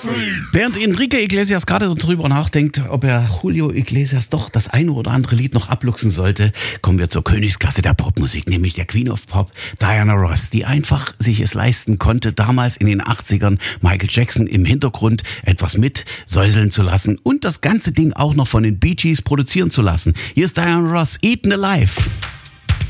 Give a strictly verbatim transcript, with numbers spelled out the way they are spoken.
Während Enrique Iglesias gerade darüber nachdenkt, ob er Julio Iglesias doch das eine oder andere Lied noch abluchsen sollte, kommen wir zur Königsklasse der Popmusik, nämlich der Queen of Pop, Diana Ross, die einfach sich es leisten konnte, damals in den achtzigern Michael Jackson im Hintergrund etwas mit säuseln zu lassen und das ganze Ding auch noch von den Bee Gees produzieren zu lassen. Hier ist Diana Ross, Eaten Alive.